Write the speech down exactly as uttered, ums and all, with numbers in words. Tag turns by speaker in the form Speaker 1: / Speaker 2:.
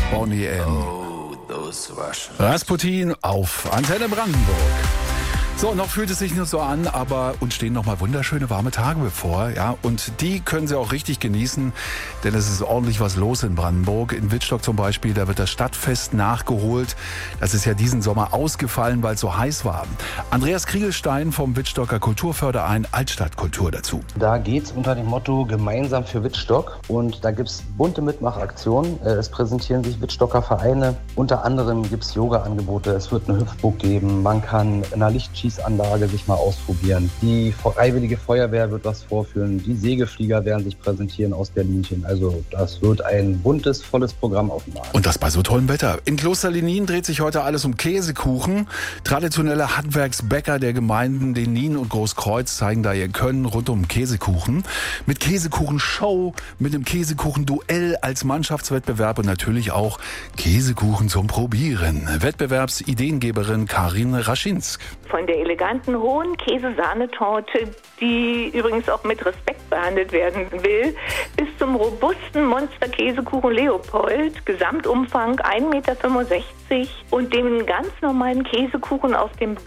Speaker 1: Bonnie M.
Speaker 2: Oh, those Russians.
Speaker 1: Rasputin auf Antenne Brandenburg. So, noch fühlt es sich nur so an, aber uns stehen noch mal wunderschöne warme Tage bevor, ja, und die können Sie auch richtig genießen, denn es ist ordentlich was los in Brandenburg. In Wittstock zum Beispiel, da wird das Stadtfest nachgeholt. Das ist ja diesen Sommer ausgefallen, weil es so heiß war. Andreas Kriegelstein vom Wittstocker Kulturförderein Altstadtkultur dazu.
Speaker 3: Da geht's unter dem Motto Gemeinsam für Wittstock und da gibt's bunte Mitmachaktionen. Es präsentieren sich Wittstocker Vereine. Unter anderem gibt's Yoga-Angebote, es wird eine Hüpfburg geben, man kann in einer Lichtschießanlage sich mal ausprobieren. Die Freiwillige Feuerwehr wird was vorführen, die Segelflieger werden sich präsentieren aus Berlinchen. Also das wird ein buntes, volles Programm auf dem Markt.
Speaker 1: Und das bei so tollem Wetter. In Kloster Lenin dreht sich heute alles um Käsekuchen. Traditionelle Handwerksbäcker der Gemeinden Lenin und Großkreuz zeigen da ihr Können rund um Käsekuchen. Mit Käsekuchenshow, mit dem Käsekuchenduell als Mannschaftswettbewerb und natürlich auch Käsekuchen zum Probieren. Wettbewerbsideengeberin Karin Raschinsk.
Speaker 4: Von der eleganten hohen Käsesahnetorte, die übrigens auch mit Respekt behandelt werden will, bis zum robusten Monster-Käsekuchen Leopold, Gesamtumfang ein Meter fünfundsechzig und dem ganz normalen Käsekuchen aus dem